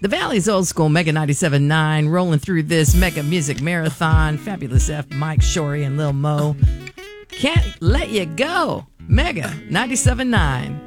The Valley's Old School Mega 97.9 rolling through this Mega Music Marathon. Fabulous F, Mike Shorey, and Lil Mo. Can't let you go. Mega 97.9.